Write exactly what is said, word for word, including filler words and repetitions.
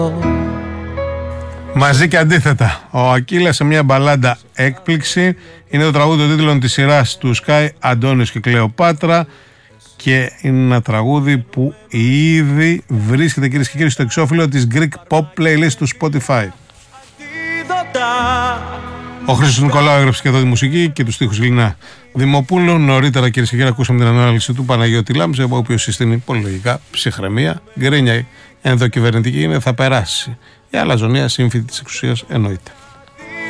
Μαζί και αντίθετα. Ο Ακύλας σε μια μπαλάντα έκπληξη. Είναι το τραγούδι των τίτλων της σειράς του Sky, Αντώνης και Κλεοπάτρα. Και είναι ένα τραγούδι που ήδη βρίσκεται, κυρίες και κύριοι, στο εξώφυλλο της Greek Pop Playlist του Spotify. Ο Χρήστος Νικολάου έγραψε και εδώ τη μουσική και τους στίχους Λινά Δημοπούλου. Νωρίτερα, κυρίες και κύριοι, ακούσαμε την ανάλυση του Παναγιώτη Λάμψη, ο οποίος συστήνει πολύ λογικά ψυχραιμία. Γκρίνια ενδοκυβερνητική είναι, θα περάσει. Η αλαζονία σύμφυτη της εξουσίας εννοείται.